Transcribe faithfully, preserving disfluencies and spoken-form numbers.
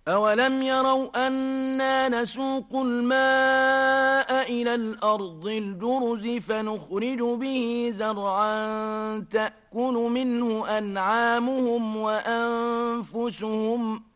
أولم يروا أنا نسوق الماء إلى الأرض الجرز فنخرج به زرعا تأكل منه أنعامهم وأنفسهم